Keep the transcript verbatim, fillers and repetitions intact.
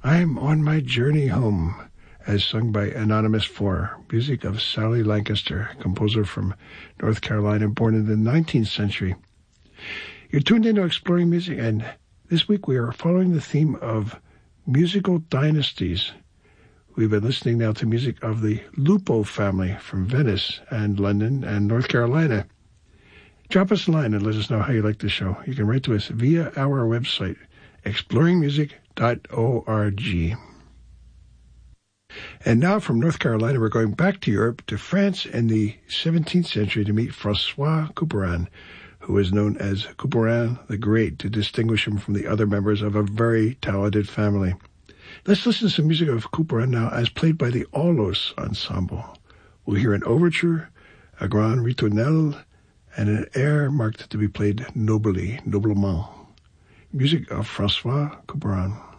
I'm on my journey home, as sung by Anonymous four, music of Sally Lancaster, composer from North Carolina, born in the nineteenth century. You're tuned into Exploring Music, and this week we are following the theme of musical dynasties. We've been listening now to music of the Lupo family from Venice and London and North Carolina. Drop us a line and let us know how you like the show. You can write to us via our website, exploring music dot org. And now from North Carolina, we're going back to Europe, to France in the seventeenth century, to meet François Couperin, who is known as Couperin the Great, to distinguish him from the other members of a very talented family. Let's listen to some music of Couperin now, as played by the Aulos Ensemble. We'll hear an overture, a grand ritournelle, and an air marked to be played nobly, noblement. Music of François Couperin.